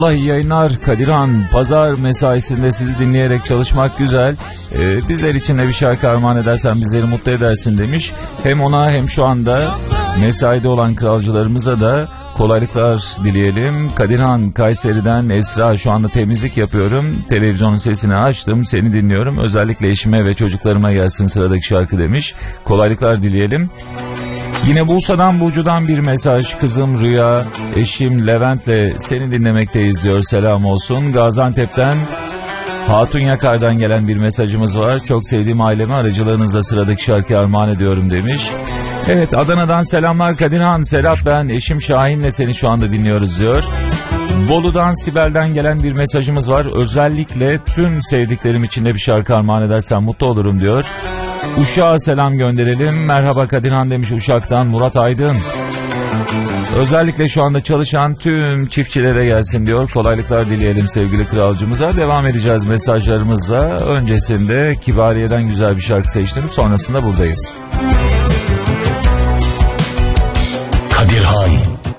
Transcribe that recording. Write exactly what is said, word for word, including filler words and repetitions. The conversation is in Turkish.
Allah iyi yayınlar Kadirhan. Pazar mesaisinde sizi dinleyerek çalışmak güzel. Ee, bizler için de bir şarkı armağan edersen bizleri mutlu edersin demiş. Hem ona hem şu anda mesaide olan kralcılarımıza da kolaylıklar dileyelim. Kadirhan, Kayseri'den Esra, şu anda temizlik yapıyorum. Televizyonun sesini açtım, seni dinliyorum. Özellikle eşime ve çocuklarıma gelsin sıradaki şarkı demiş. Kolaylıklar dileyelim. Yine Bursa'dan Burcu'dan bir mesaj. Kızım Rüya, eşim Levent'le seni dinlemekteyiz diyor. Selam olsun. Gaziantep'ten Hatun Yakar'dan gelen bir mesajımız var. Çok sevdiğim aileme aracılığınızla sıradaki şarkıyı armağan ediyorum demiş. Evet, Adana'dan selamlar Kadirhan. Serap ben, eşim Şahin'le seni şu anda dinliyoruz diyor. Bolu'dan Sibel'den gelen bir mesajımız var. Özellikle tüm sevdiklerim için de bir şarkı armağan edersen mutlu olurum diyor. Uşak'a selam gönderelim. Merhaba Kadirhan demiş Uşak'tan Murat Aydın. Özellikle şu anda çalışan tüm çiftçilere gelsin diyor. Kolaylıklar dileyelim sevgili kralcımıza. Devam edeceğiz mesajlarımızla. Öncesinde Kibariye'den güzel bir şarkı seçtim. Sonrasında buradayız.